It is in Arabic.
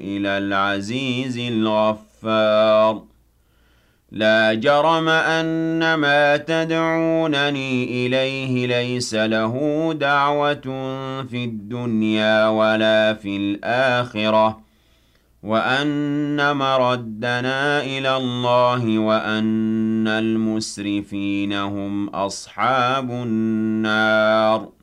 إِلَى الْعَزِيزِ الْغَفَّارِ لا جرم أن ما تدعونني إليه ليس له دعوة في الدنيا ولا في الآخرة وأن مردنا إلى الله وأن المسرفين هم أصحاب النار